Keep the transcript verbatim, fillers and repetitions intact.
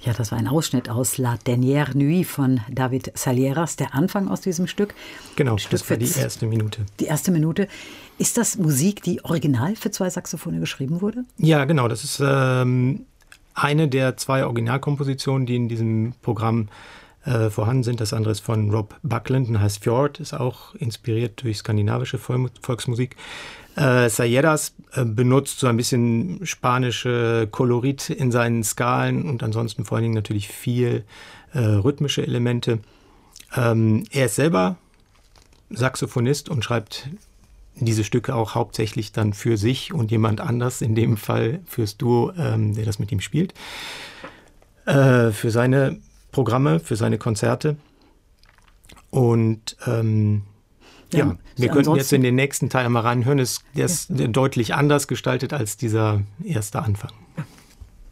Ja, das war ein Ausschnitt aus La Dernière Nuit von David Salieras, der Anfang aus diesem Stück. Genau, Stück das war die erste Minute. Die erste Minute. Ist das Musik, die original für zwei Saxophone geschrieben wurde? Ja, genau. Das ist ähm, eine der zwei Originalkompositionen, die in diesem Programm äh, vorhanden sind. Das andere ist von Rob Buckland und heißt Fjord, ist auch inspiriert durch skandinavische Vol- Volksmusik. Äh, Salieras äh, benutzt so ein bisschen spanische Kolorit in seinen Skalen und ansonsten vor allen Dingen natürlich viel äh, rhythmische Elemente. Ähm, er ist selber Saxophonist und schreibt diese Stücke auch hauptsächlich dann für sich und jemand anders, in dem Fall fürs Duo, ähm, der das mit ihm spielt, äh, für seine Programme, für seine Konzerte. Und ähm, ja, ja, wir könnten jetzt in den nächsten Teil mal reinhören. Es, der ist ja. deutlich anders gestaltet als dieser erste Anfang.